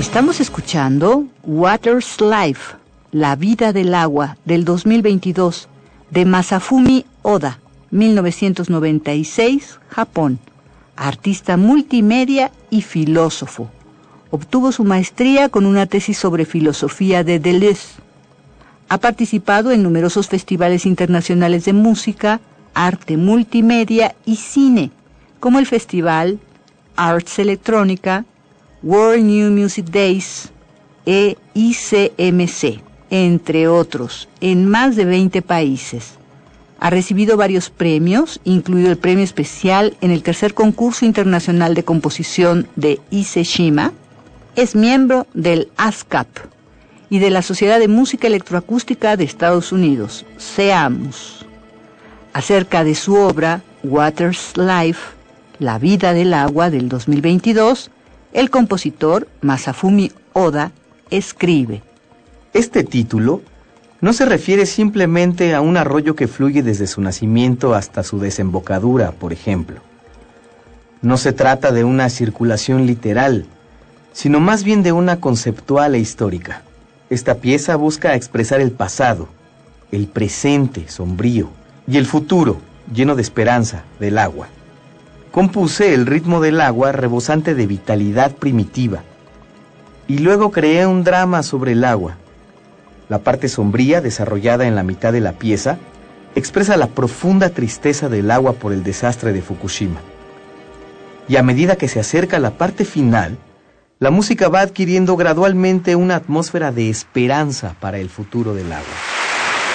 Estamos escuchando Water's Life, La vida del agua, del 2022, de Masafumi Oda, 1996, Japón. Artista multimedia y filósofo. Obtuvo su maestría con una tesis sobre filosofía de Deleuze. Ha participado en numerosos festivales internacionales de música, arte multimedia y cine, como el festival Arts Electrónica, World New Music Days e ICMC, entre otros, en más de 20 países. Ha recibido varios premios, incluido el premio especial en el tercer concurso internacional de composición de Ise-Shima. Es miembro del ASCAP y de la Sociedad de Música Electroacústica de Estados Unidos, SEAMUS. Acerca de su obra, Water's Life, La vida del agua, del 2022, el compositor Masafumi Oda escribe: Este título no se refiere simplemente a un arroyo que fluye desde su nacimiento hasta su desembocadura, por ejemplo. No se trata de una circulación literal, sino más bien de una conceptual e histórica. Esta pieza busca expresar el pasado, el presente sombrío y el futuro, lleno de esperanza, del agua. Compuse el ritmo del agua rebosante de vitalidad primitiva, y luego creé un drama sobre el agua. La parte sombría, desarrollada en la mitad de la pieza, expresa la profunda tristeza del agua por el desastre de Fukushima. Y a medida que se acerca la parte final, la música va adquiriendo gradualmente una atmósfera de esperanza para el futuro del agua.